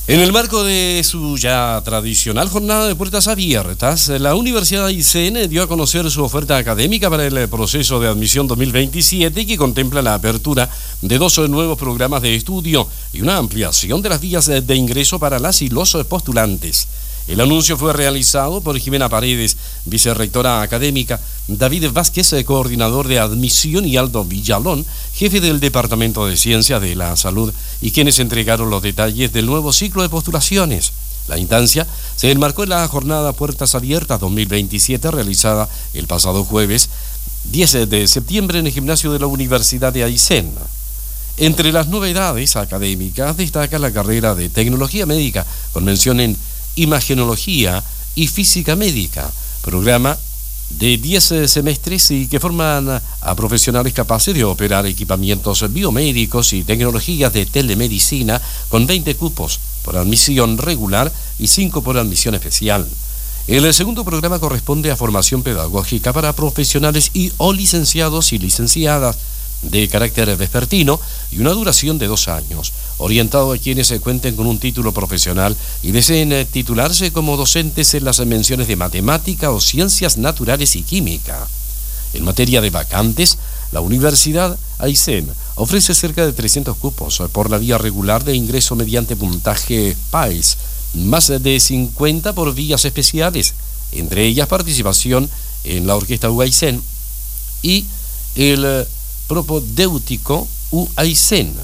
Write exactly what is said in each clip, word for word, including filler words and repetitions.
En el marco de su ya tradicional jornada de puertas abiertas, la Universidad Aysén dio a conocer su oferta académica para el proceso de admisión dos mil veintisiete, que contempla la apertura de dos nuevos programas de estudio y una ampliación de las vías de ingreso para las y los postulantes. El anuncio fue realizado por Jimena Paredes, vicerrectora académica, David Vázquez, coordinador de admisión, y Aldo Villalón, jefe del Departamento de Ciencias de la Salud, y quienes entregaron los detalles del nuevo ciclo de postulaciones. La instancia se enmarcó en la jornada Puertas Abiertas dos mil veintisiete, realizada el pasado jueves diez de septiembre en el gimnasio de la Universidad de Aysén. Entre las novedades académicas destaca la carrera de Tecnología Médica, con mención en Imagenología y Física Médica, programa de diez semestres y que forman a profesionales capaces de operar equipamientos biomédicos y tecnologías de telemedicina, con veinte cupos por admisión regular y cinco por admisión especial. El segundo programa corresponde a formación pedagógica para profesionales y o licenciados y licenciadas de carácter vespertino y una duración de dos años, orientado a quienes se cuenten con un título profesional y deseen titularse como docentes en las menciones de matemática o ciencias naturales y química. En materia de vacantes, la Universidad Aysén ofrece cerca de trescientos cupos por la vía regular de ingreso mediante puntaje P A E S, más de cincuenta por vías especiales, entre ellas participación en la Orquesta U Aysén y el propedéutico U Aysén,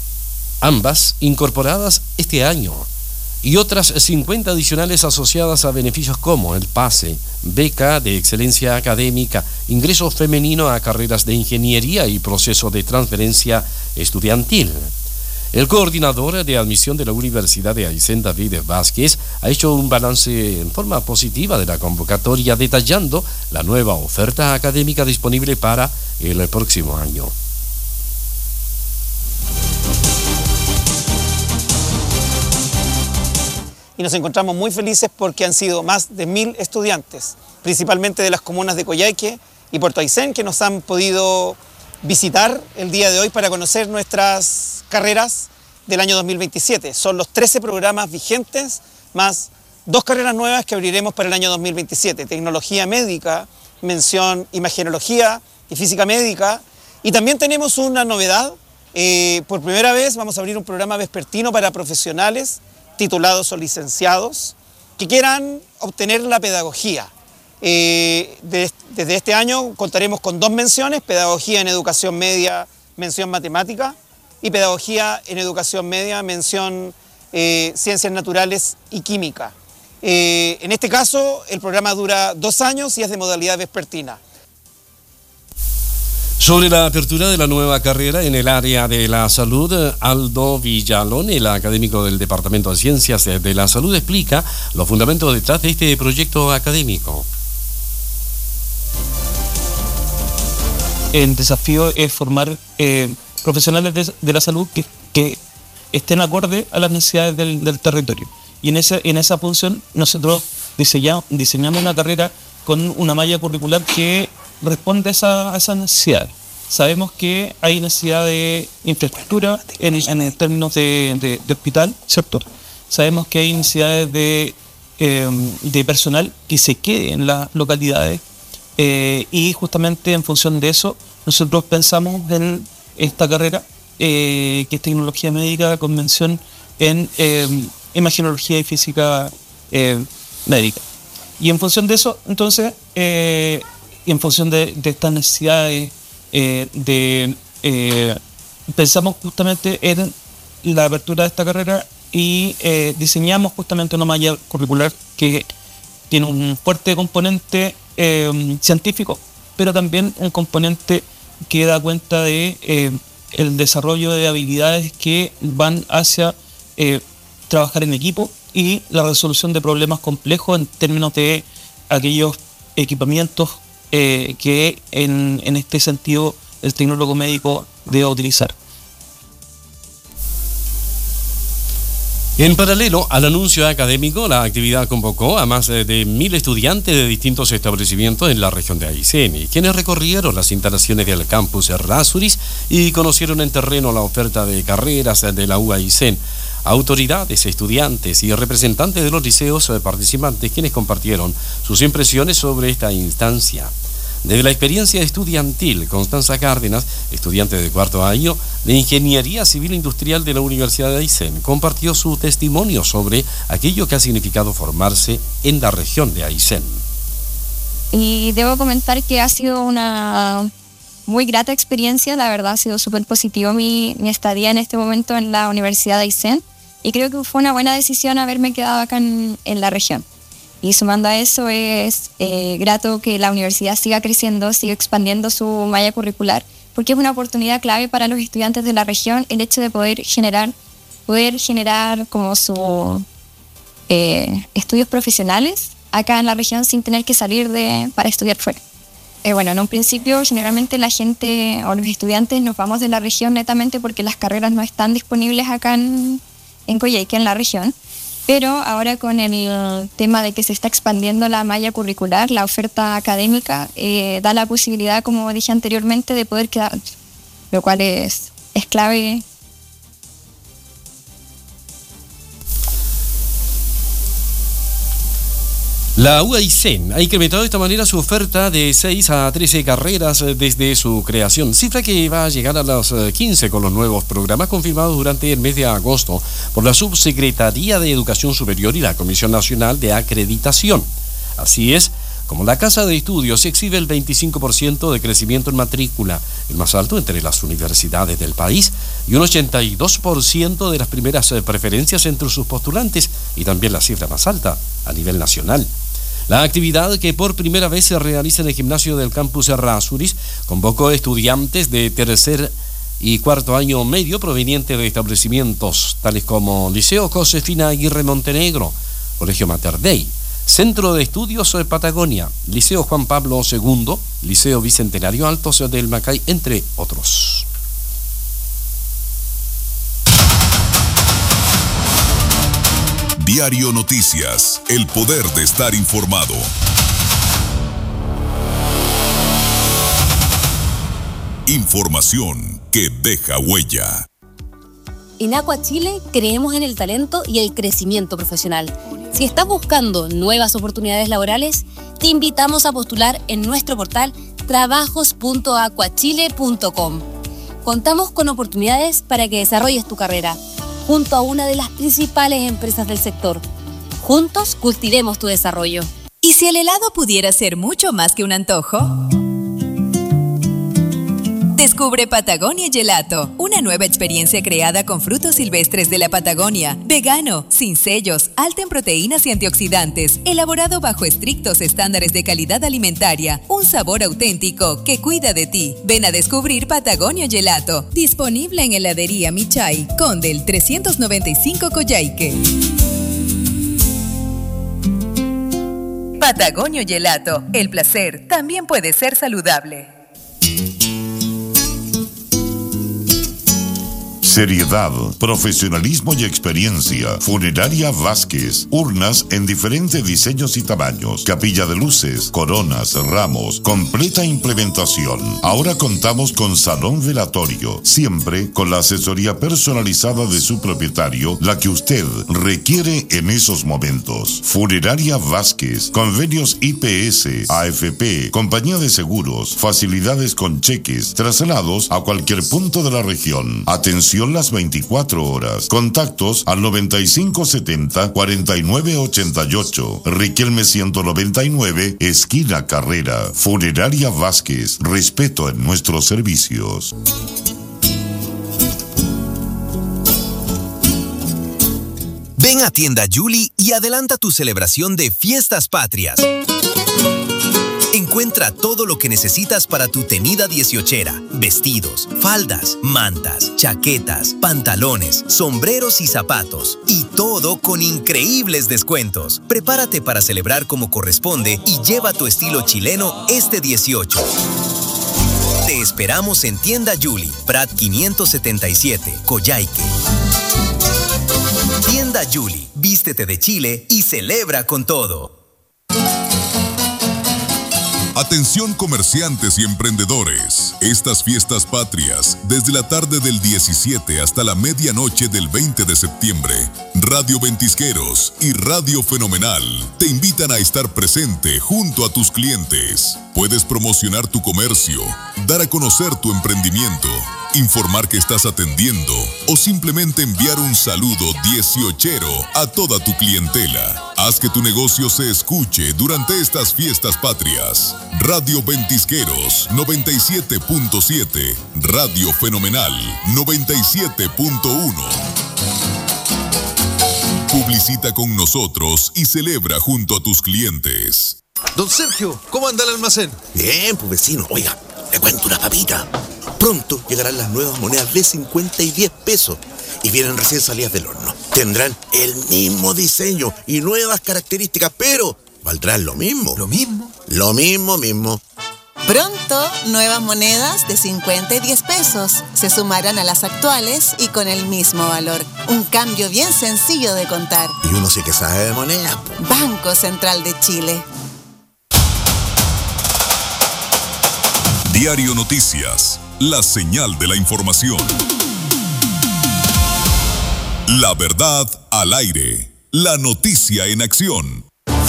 ambas incorporadas este año, y otras cincuenta adicionales asociadas a beneficios como el pase, beca de excelencia académica, ingreso femenino a carreras de ingeniería y proceso de transferencia estudiantil. El coordinador de admisión de la Universidad de Aysén, David Vázquez, ha hecho un balance en forma positiva de la convocatoria, detallando la nueva oferta académica disponible para el próximo año. Y nos encontramos muy felices porque han sido más de mil estudiantes, principalmente de las comunas de Coyhaique y Puerto Aysén, que nos han podido visitar el día de hoy para conocer nuestras carreras del año dos mil veintisiete. Son los trece programas vigentes, más dos carreras nuevas que abriremos para el año dos mil veintisiete. Tecnología Médica, mención Imagenología y Física Médica. Y también tenemos una novedad. Eh, por primera vez vamos a abrir un programa vespertino para profesionales titulados o licenciados que quieran obtener la pedagogía. Eh, de, desde este año contaremos con dos menciones: Pedagogía en Educación Media, mención Matemática, y Pedagogía en Educación Media, mención eh, Ciencias Naturales y Química. Eh, en este caso, el programa dura dos años y es de modalidad vespertina. Sobre la apertura de la nueva carrera en el área de la salud, Aldo Villalón, el académico del Departamento de Ciencias de la Salud, explica los fundamentos detrás de este proyecto académico. El desafío es formar eh, profesionales de, de la salud que, que estén acorde a las necesidades del, del territorio. Y en esa, en esa función nosotros diseñamos, diseñamos una carrera con una malla curricular que responde a esa, a esa necesidad. Sabemos que hay necesidad de infraestructura en, en términos de, de, de hospital, ¿cierto? Sabemos que hay necesidades de, eh, de personal que se quede en las localidades. Eh, y justamente en función de eso, nosotros pensamos en esta carrera, eh, que es Tecnología Médica con mención en eh, Imagenología y Física eh, Médica. Y en función de eso, entonces, eh, y en función de, de estas necesidades, eh, de, eh, pensamos justamente en la apertura de esta carrera y eh, diseñamos justamente una malla curricular que tiene un fuerte componente eh, científico, pero también un componente que da cuenta de eh, el desarrollo de habilidades que van hacia eh, trabajar en equipo y la resolución de problemas complejos en términos de aquellos equipamientos eh, que en, en este sentido el tecnólogo médico debe utilizar. En paralelo al anuncio académico, la actividad convocó a más de mil estudiantes de distintos establecimientos en la región de Aysén, quienes recorrieron las instalaciones del campus Errázuriz y conocieron en terreno la oferta de carreras de la U Aysén. Autoridades, estudiantes y representantes de los liceos participantes quienes compartieron sus impresiones sobre esta instancia. Desde la experiencia estudiantil, Constanza Cárdenas, estudiante de cuarto año de Ingeniería Civil Industrial de la Universidad de Aysén, compartió su testimonio sobre aquello que ha significado formarse en la región de Aysén. Y debo comentar que ha sido una muy grata experiencia, la verdad ha sido súper positivo mi, mi estadía en este momento en la Universidad de Aysén, y creo que fue una buena decisión haberme quedado acá en, en la región. Y sumando a eso es eh, grato que la universidad siga creciendo, siga expandiendo su malla curricular, porque es una oportunidad clave para los estudiantes de la región el hecho de poder generar, poder generar como su eh, estudios profesionales acá en la región sin tener que salir de, para estudiar fuera. Eh, bueno, en un principio generalmente la gente o los estudiantes nos vamos de la región netamente porque las carreras no están disponibles acá en, en Coyhaique, en la región. Pero ahora con el tema de que se está expandiendo la malla curricular, la oferta académica, eh, da la posibilidad, como dije anteriormente, de poder quedar, lo cual es, es clave. La U Aysén ha incrementado de esta manera su oferta de seis a trece carreras desde su creación, cifra que va a llegar a las quince con los nuevos programas confirmados durante el mes de agosto por la Subsecretaría de Educación Superior y la Comisión Nacional de Acreditación. Así es, como la Casa de Estudios exhibe el veinticinco por ciento de crecimiento en matrícula, el más alto entre las universidades del país, y un ochenta y dos por ciento de las primeras preferencias entre sus postulantes, y también la cifra más alta a nivel nacional. La actividad, que por primera vez se realiza en el gimnasio del campus Errázuriz, convocó estudiantes de tercer y cuarto año medio provenientes de establecimientos tales como Liceo Josefina Aguirre Montenegro, Colegio Mater Dei, Centro de Estudios Patagonia, Liceo Juan Pablo segundo, Liceo Bicentenario Altos del Macay, entre otros. Diario Noticias, el poder de estar informado. Información que deja huella. En Aqua Chile creemos en el talento y el crecimiento profesional. Si estás buscando nuevas oportunidades laborales, te invitamos a postular en nuestro portal trabajos punto aquachile punto com. Contamos con oportunidades para que desarrolles tu carrera junto a una de las principales empresas del sector. Juntos cultivemos tu desarrollo. ¿Y si el helado pudiera ser mucho más que un antojo? Descubre Patagonia Gelato, una nueva experiencia creada con frutos silvestres de la Patagonia, vegano, sin sellos, alta en proteínas y antioxidantes, elaborado bajo estrictos estándares de calidad alimentaria, un sabor auténtico que cuida de ti. Ven a descubrir Patagonia Gelato, disponible en heladería Michay, Conde el trescientos noventa y cinco Coyhaique. Patagonia Gelato, el placer también puede ser saludable. Seriedad, profesionalismo y experiencia. Funeraria Vázquez. Urnas en diferentes diseños y tamaños. Capilla de luces, coronas, ramos. Completa implementación. Ahora contamos con salón velatorio. Siempre con la asesoría personalizada de su propietario, la que usted requiere en esos momentos. Funeraria Vázquez. Convenios I P S, A F P, compañía de seguros, facilidades con cheques, traslados a cualquier punto de la región. Atención las veinticuatro horas. Contactos al noventa y cinco setenta cuarenta y nueve ochenta y ocho. Riquelme ciento noventa y nueve, esquina Carrera. Funeraria Vázquez. Respeto en nuestros servicios. Ven a Tienda Yuli y adelanta tu celebración de Fiestas Patrias. Encuentra todo lo que necesitas para tu tenida dieciochera: vestidos, faldas, mantas, chaquetas, pantalones, sombreros y zapatos. Y todo con increíbles descuentos. Prepárate para celebrar como corresponde y lleva tu estilo chileno este dieciocho. Te esperamos en Tienda Yuli, Prat quinientos setenta y siete, Coyhaique. Tienda Yuli, vístete de Chile y celebra con todo. Atención comerciantes y emprendedores. Estas fiestas patrias, desde la tarde del diecisiete hasta la medianoche del veinte de septiembre, Radio Ventisqueros y Radio Fenomenal te invitan a estar presente junto a tus clientes. Puedes promocionar tu comercio, dar a conocer tu emprendimiento, informar que estás atendiendo o simplemente enviar un saludo dieciochero a toda tu clientela. Haz que tu negocio se escuche durante estas fiestas patrias. Radio Ventisqueros noventa y siete punto siete, Radio Fenomenal noventa y siete punto uno. Publicita con nosotros y celebra junto a tus clientes. Don Sergio, ¿cómo anda el almacén? Bien, pues vecino, oiga, le cuento una papita. Pronto llegarán las nuevas monedas de cincuenta y diez pesos y vienen recién salidas del horno. Tendrán el mismo diseño y nuevas características, pero valdrán lo mismo. ¿Lo mismo? Lo mismo, mismo. Pronto, nuevas monedas de cincuenta y diez pesos se sumarán a las actuales y con el mismo valor. Un cambio bien sencillo de contar. Y uno sí que sabe de monedas. Banco Central de Chile. Diario Noticias, la señal de la información. La verdad al aire. La noticia en acción.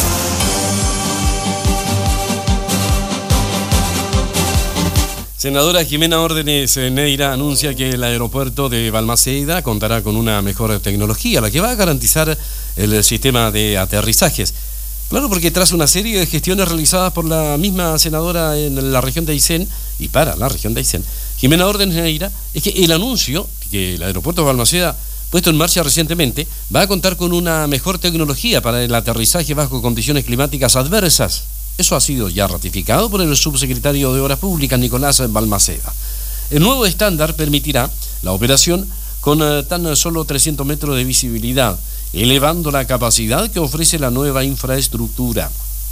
Senadora Jimena Órdenes Neira anuncia que el aeropuerto de Balmaceda contará con una mejor tecnología, la que va a garantizar el sistema de aterrizajes. Claro, porque tras una serie de gestiones realizadas por la misma senadora en la región de Aysén y para la región de Aysén, Jimena Órdenes Neira, es que el anuncio que el aeropuerto de Balmaceda, puesto en marcha recientemente, va a contar con una mejor tecnología para el aterrizaje bajo condiciones climáticas adversas. Eso ha sido ya ratificado por el subsecretario de Obras Públicas, Nicolás Balmaceda. El nuevo estándar permitirá la operación con uh, tan solo trescientos metros de visibilidad, elevando la capacidad que ofrece la nueva infraestructura.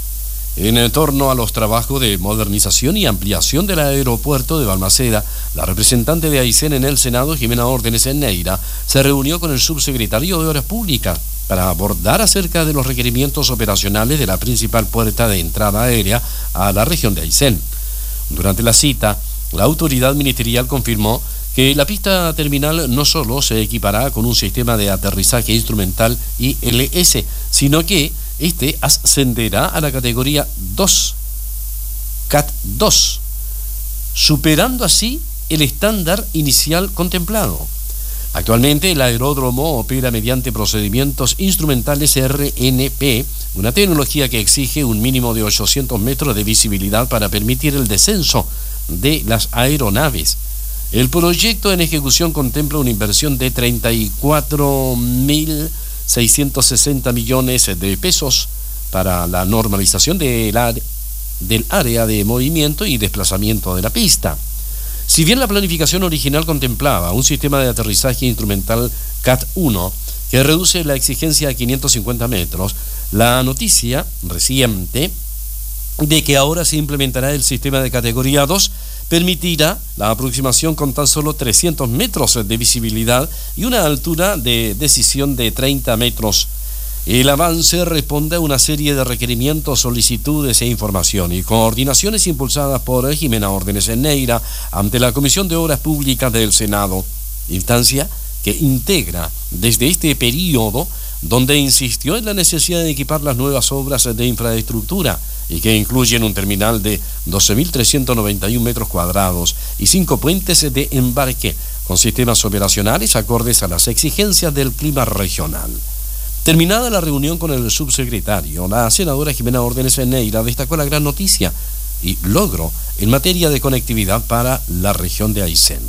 En torno a los trabajos de modernización y ampliación del aeropuerto de Balmaceda, la representante de Aysén en el Senado, Jimena Órdenes Neira, se reunió con el subsecretario de Obras Públicas para abordar acerca de los requerimientos operacionales de la principal puerta de entrada aérea a la región de Aysén. Durante la cita, la autoridad ministerial confirmó que la pista terminal no solo se equipará con un sistema de aterrizaje instrumental I L S, sino que este ascenderá a la categoría dos, C A T dos, superando así el estándar inicial contemplado. Actualmente el aeródromo opera mediante procedimientos instrumentales R N P, una tecnología que exige un mínimo de ochocientos metros de visibilidad para permitir el descenso de las aeronaves. El proyecto en ejecución contempla una inversión de treinta y cuatro mil seiscientos sesenta millones de pesos para la normalización del área, del área de movimiento y desplazamiento de la pista. Si bien la planificación original contemplaba un sistema de aterrizaje instrumental C A T uno que reduce la exigencia a quinientos cincuenta metros, la noticia reciente de que ahora se implementará el sistema de categoría dos permitirá la aproximación con tan solo trescientos metros de visibilidad y una altura de decisión de treinta metros. El avance responde a una serie de requerimientos, solicitudes e información y coordinaciones impulsadas por Jimena Órdenes Neira ante la Comisión de Obras Públicas del Senado, instancia que integra desde este periodo donde insistió en la necesidad de equipar las nuevas obras de infraestructura y que incluyen un terminal de doce mil trescientos noventa y uno metros cuadrados y cinco puentes de embarque con sistemas operacionales acordes a las exigencias del clima regional. Terminada la reunión con el subsecretario, la senadora Jimena Órdenes Neira destacó la gran noticia y logro en materia de conectividad para la región de Aysén.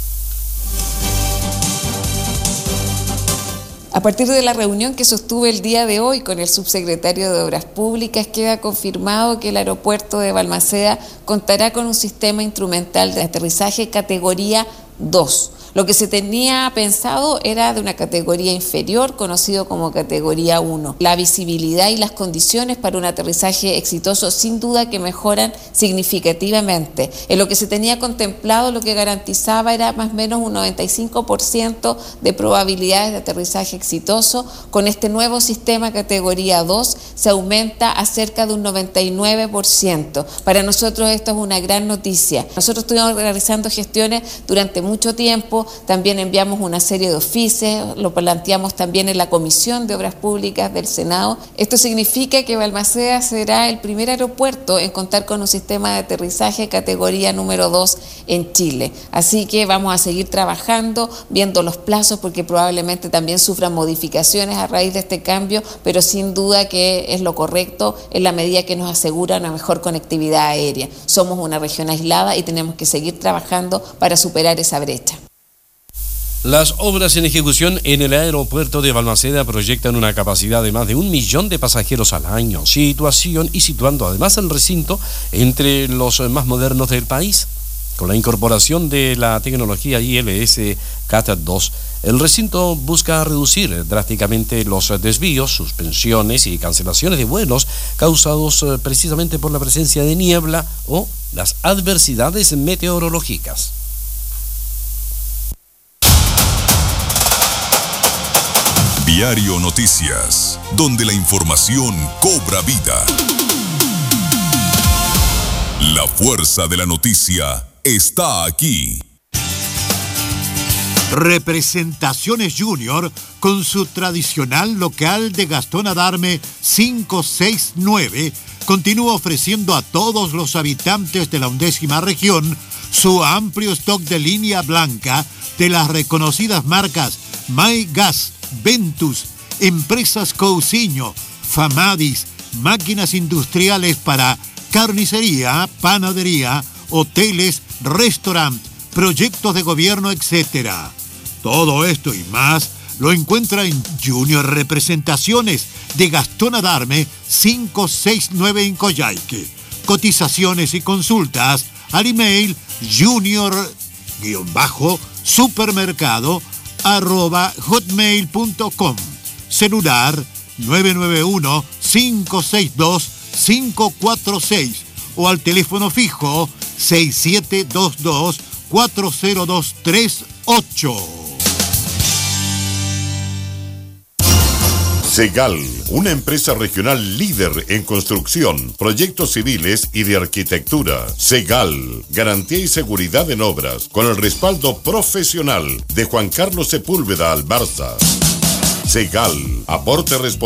A partir de la reunión que sostuve el día de hoy con el subsecretario de Obras Públicas, queda confirmado que el aeropuerto de Balmaceda contará con un sistema instrumental de aterrizaje categoría dos, Lo que se tenía pensado era de una categoría inferior, conocido como categoría uno. La visibilidad y las condiciones para un aterrizaje exitoso sin duda que mejoran significativamente. En lo que se tenía contemplado, lo que garantizaba era más o menos un noventa y cinco por ciento de probabilidades de aterrizaje exitoso. Con este nuevo sistema categoría dos se aumenta a cerca de un noventa y nueve por ciento. Para nosotros esto es una gran noticia. Nosotros estuvimos realizando gestiones durante mucho tiempo, también enviamos una serie de oficios, lo planteamos también en la Comisión de Obras Públicas del Senado. Esto significa que Balmaceda será el primer aeropuerto en contar con un sistema de aterrizaje categoría número dos en Chile. Así que vamos a seguir trabajando, viendo los plazos, porque probablemente también sufran modificaciones a raíz de este cambio, pero sin duda que es lo correcto en la medida que nos asegura una mejor conectividad aérea. Somos una región aislada y tenemos que seguir trabajando para superar esa brecha. Las obras en ejecución en el aeropuerto de Balmaceda proyectan una capacidad de más de un millón de pasajeros al año, situación y situando además el recinto entre los más modernos del país. Con la incorporación de la tecnología I L S C A T dos, el recinto busca reducir drásticamente los desvíos, suspensiones y cancelaciones de vuelos causados precisamente por la presencia de niebla o las adversidades meteorológicas. Diario Noticias, donde la información cobra vida. La fuerza de la noticia está aquí. Representaciones Junior, con su tradicional local de Gastón Adarme cinco seis nueve, continúa ofreciendo a todos los habitantes de la undécima región su amplio stock de línea blanca de las reconocidas marcas My Gas, Ventus, Empresas Cousiño, Famadis, máquinas industriales para carnicería, panadería, hoteles, restaurantes, proyectos de gobierno, etcétera. Todo esto y más lo encuentra en Junior Representaciones de Gastón Adarme cinco seis nueve en Coyhaique. Cotizaciones y consultas al email junior-supermercado arroba hotmail punto com. Celular nueve nueve uno, cinco seis dos, cinco cuatro seis o al teléfono fijo seis siete dos dos, cuatro cero dos tres ocho. Segal, una empresa regional líder en construcción, proyectos civiles y de arquitectura. Segal, garantía y seguridad en obras, con el respaldo profesional de Juan Carlos Sepúlveda Albarza. Segal, aporte responsable.